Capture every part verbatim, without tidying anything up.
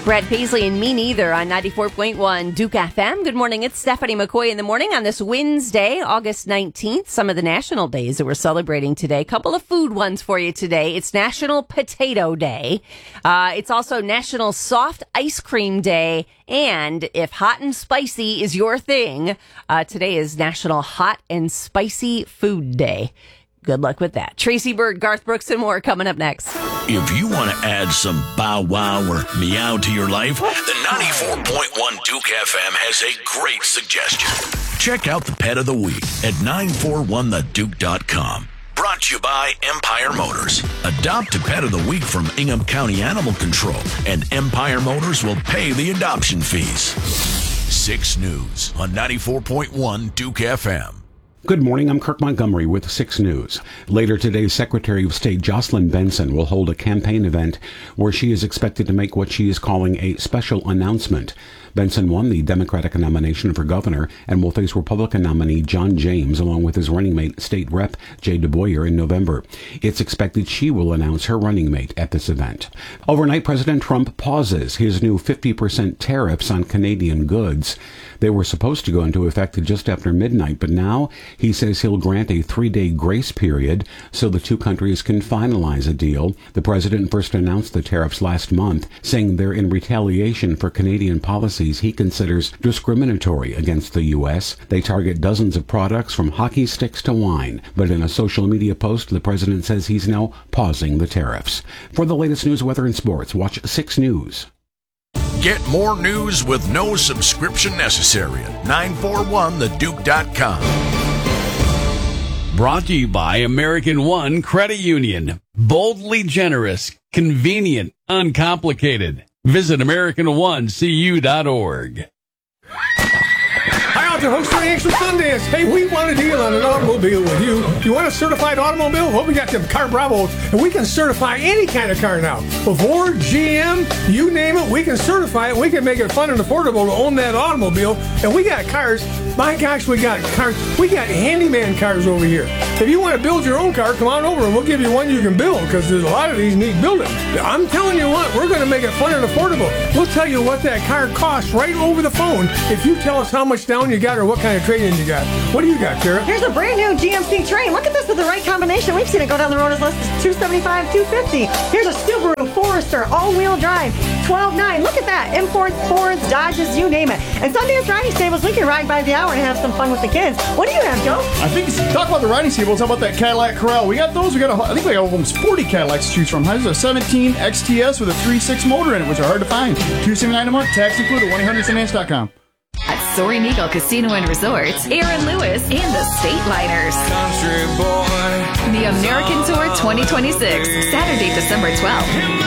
Brad Paisley and Me Neither on ninety-four point one Duke F M. Good morning. It's Stephanie McCoy in the morning on this Wednesday, August nineteenth. Some of the national days that we're celebrating today. A couple of food ones for you today. It's National Potato Day. Uh, it's also National Soft Ice Cream Day. And if hot and spicy is your thing, uh, today is National Hot and Spicy Food Day. Good luck with that. Tracy Bird, Garth Brooks, and more coming up next. If you want to add some bow wow or meow to your life, the ninety-four point one Duke F M has a great suggestion. Check out the Pet of the Week at nine four one the duke dot com. Brought to you by Empire Motors. Adopt a Pet of the Week from Ingham County Animal Control, and Empire Motors will pay the adoption fees. six News on ninety-four point one Duke F M. Good morning, I'm Kirk Montgomery with six News. Later today, Secretary of State Jocelyn Benson will hold a campaign event where she is expected to make what she is calling a special announcement. Benson won the Democratic nomination for governor and will face Republican nominee John James along with his running mate, State Rep Jay DeBoyer, in November. It's expected she will announce her running mate at this event. Overnight, President Trump pauses his new fifty percent tariffs on Canadian goods. They were supposed to go into effect just after midnight, but now he says he'll grant a three-day grace period so the two countries can finalize a deal. The president first announced the tariffs last month, saying they're in retaliation for Canadian policies he considers discriminatory against the U S. They target dozens of products from hockey sticks to wine. But in a social media post, the president says he's now pausing the tariffs. For the latest news, weather, and sports, watch six News. Get more news with no subscription necessary at nine four one the duke dot com. Brought to you by American One Credit Union. Boldly generous, convenient, uncomplicated. Visit American One C U dot org. Hi, out there, host of the Action Sundance. Hey, we want a deal on an automobile with you. You want a certified automobile? Well, we got them Car Bravos, and we can certify any kind of car now. Ford, G M, you name it, we can certify it. We can make it fun and affordable to own that automobile. And we got cars. My gosh, we got cars. We got handyman cars over here. If you want to build your own car, come on over and we'll give you one you can build, because there's a lot of these need building. I'm telling you what, we're going to make it fun and affordable. We'll tell you what that car costs right over the phone if you tell us how much down you got or what kind of trade-in you got. What do you got, Kara? Here's a brand new G M C Train. Look at this with the right combination. We've seen it go down the road as low as two seventy-five, two fifty. Here's a Subaru Forester all-wheel drive, twelve nine. Look at that. Imports, Fords, Dodges, you name it. And Sundance Riding Stables, we can ride by the hour and have some fun with the kids. What do you have, Joe? I think, talk about the riding stables, how about that Cadillac Corral? We got those. We got, a, I think we got almost forty Cadillacs to choose from. There's a seventeen X T S with a three point six motor in it, which are hard to find. two seventy-nine a month, tax included, one eight hundred sundance dot com. At Soaring Eagle Casino and Resorts, Aaron Lewis and the State Liners. Country boy. The American Tour twenty twenty-six, Saturday, December twelfth. Am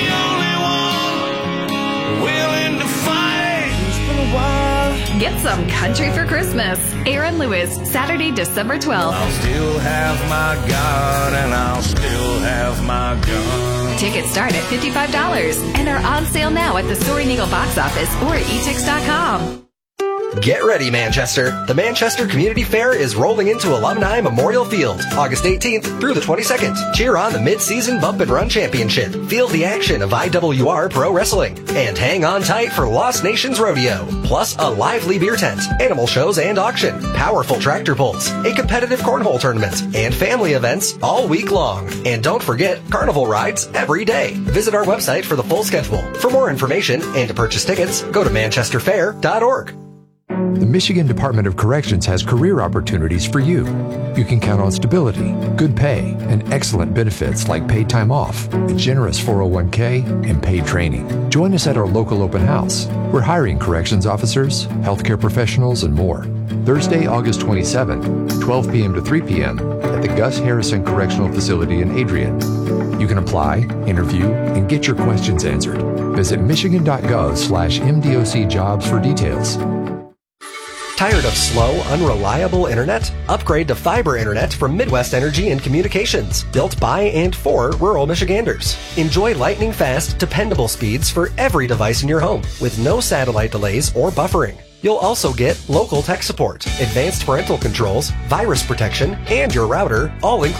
I the only one willing to fight? It's been a while. Get some country for Christmas. Aaron Lewis, Saturday, December twelfth. I'll still have my God and I'll still have my gun. Tickets start at fifty-five dollars and are on sale now at the Soaring Eagle box office or at e tix dot com. Get ready, Manchester. The Manchester Community Fair is rolling into Alumni Memorial Field, August eighteenth through the twenty-second. Cheer on the Mid-Season Bump and Run Championship. Feel the action of I W R Pro Wrestling. And hang on tight for Lost Nations Rodeo. Plus a lively beer tent, animal shows and auction, powerful tractor pulls, a competitive cornhole tournament, and family events all week long. And don't forget, carnival rides every day. Visit our website for the full schedule. For more information and to purchase tickets, go to manchester fair dot org. The Michigan Department of Corrections has career opportunities for you. You can count on stability, good pay, and excellent benefits like paid time off, a generous four oh one k, and paid training. Join us at our local open house. We're hiring corrections officers, healthcare professionals, and more. Thursday, August twenty-seventh, twelve p.m. to three p.m. at the Gus Harrison Correctional Facility in Adrian. You can apply, interview, and get your questions answered. Visit michigan.gov slash MDOC jobs for details. Tired of slow, unreliable internet? Upgrade to fiber internet from Midwest Energy and Communications, built by and for rural Michiganders. Enjoy lightning fast, dependable speeds for every device in your home, with no satellite delays or buffering. You'll also get local tech support, advanced parental controls, virus protection, and your router all included.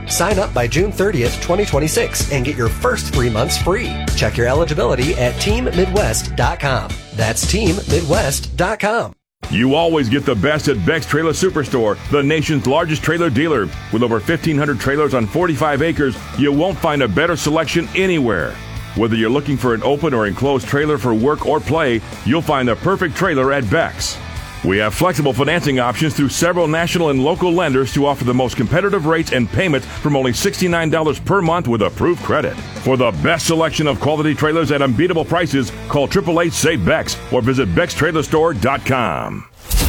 Sign up by June thirtieth, twenty twenty-six and get your first three months free. Check your eligibility at team midwest dot com. That's team midwest dot com. You always get the best at Beck's Trailer Superstore, the nation's largest trailer dealer. With over fifteen hundred trailers on forty-five acres, you won't find a better selection anywhere. Whether you're looking for an open or enclosed trailer for work or play, you'll find the perfect trailer at Beck's. We have flexible financing options through several national and local lenders to offer the most competitive rates and payments from only sixty-nine dollars per month with approved credit. For the best selection of quality trailers at unbeatable prices, call eight eight eight, S A Y, BEX or visit bex trailer store dot com.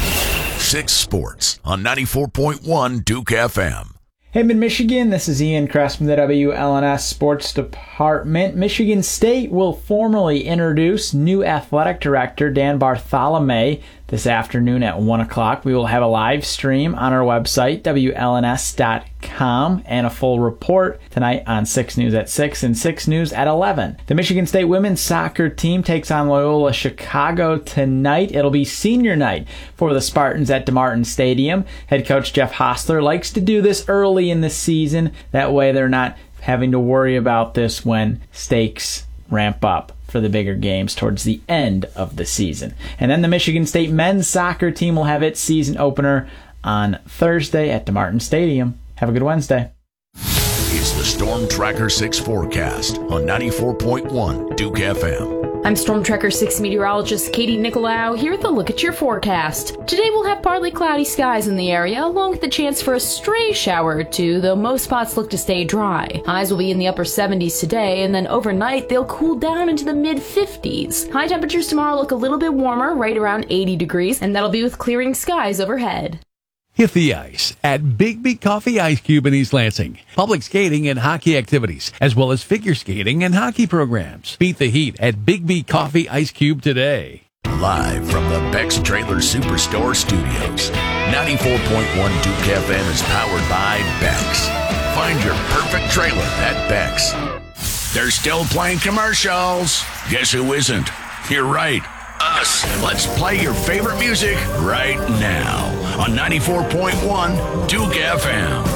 Six Sports on ninety-four point one Duke F M. Hey, Mid-Michigan, this is Ian Kress from the W L N S Sports Department. Michigan State will formally introduce new athletic director Dan Bartholomew this afternoon at one o'clock. We will have a live stream on our website, W L N S dot com, and a full report tonight on six News at six and six News at eleven. The Michigan State women's soccer team takes on Loyola Chicago tonight. It'll be senior night for the Spartans at DeMartin Stadium. Head coach Jeff Hostler likes to do this early in the season. That way they're not having to worry about this when stakes ramp up for the bigger games towards the end of the season. And then the Michigan State men's soccer team will have its season opener on Thursday at DeMartin Stadium. Have a good Wednesday. It's the Storm Tracker six forecast on ninety-four point one Duke F M. I'm Storm Tracker six meteorologist Katie Nicolau here with a look at your forecast. Today we'll have partly cloudy skies in the area, along with the chance for a stray shower or two, though most spots look to stay dry. Highs will be in the upper seventies today, and then overnight they'll cool down into the mid fifties. High temperatures tomorrow look a little bit warmer, right around eighty degrees, and that'll be with clearing skies overhead. Hit the ice at Bigby Coffee Ice Cube in East Lansing. Public skating and hockey activities, as well as figure skating and hockey programs. Beat the heat at Bigby Coffee Ice Cube today. Live from the Beck's Trailer Superstore studios, ninety-four point one Duke F M is powered by Beck's. Find your perfect trailer at Beck's. They're still playing commercials. Guess who isn't? You're right. Us. Let's play your favorite music right now on ninety-four point one Duke F M.